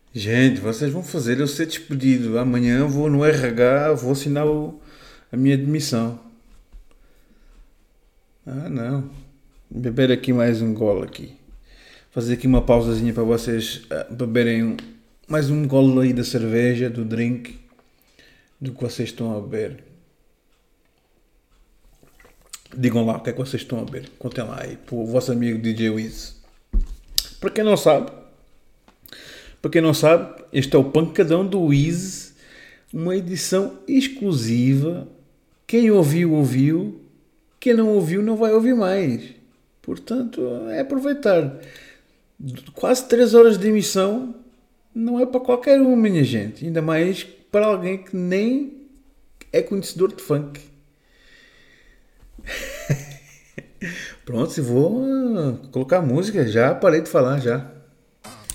Gente, vocês vão fazer eu ser despedido. Amanhã vou no RH, vou assinar a minha demissão. Ah, não. Beber aqui mais um gole aqui. Fazer aqui uma pausazinha para vocês beberem mais um gole aí da cerveja, do drink, do que vocês estão a beber. Digam lá o que é que vocês estão a beber. Contem lá aí para o vosso amigo DJ Wiz. Para quem não sabe, este é o Pancadão do Wiz, uma edição exclusiva. Quem ouviu, ouviu. Quem não ouviu, não vai ouvir mais. Portanto, é aproveitar. Quase 3 horas de emissão não é para qualquer um, minha gente. Ainda mais para alguém que nem é conhecedor de funk. Pronto, se vou colocar música, já parei de falar já.